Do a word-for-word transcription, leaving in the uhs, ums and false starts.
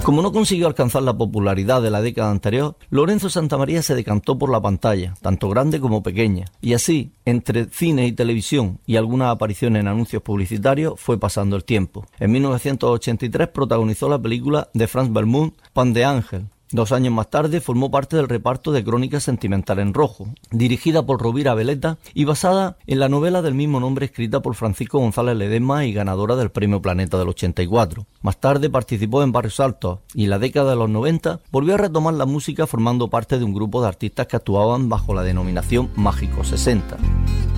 Como no consiguió alcanzar la popularidad de la década anterior, Lorenzo Santamaría se decantó por la pantalla, tanto grande como pequeña, y así, entre cine y televisión y algunas apariciones en anuncios publicitarios, fue pasando el tiempo. En mil novecientos ochenta y tres protagonizó la película de Franz Belmont, Pan de Ángel. Dos años más tarde formó parte del reparto de Crónica Sentimental en Rojo, dirigida por Rovira Veleta y basada en la novela del mismo nombre escrita por Francisco González Ledesma y ganadora del Premio Planeta del ochenta y cuatro. Más tarde participó en Barrios Altos y en la década de los noventa volvió a retomar la música formando parte de un grupo de artistas que actuaban bajo la denominación Mágico sesenta.